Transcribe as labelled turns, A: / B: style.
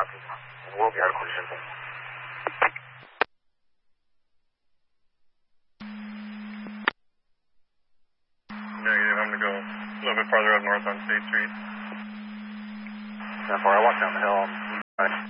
A: copy. We'll be out of collision.
B: Negative, I'm going to go a little bit farther up north on State Street.
A: How far? I walk down the hill.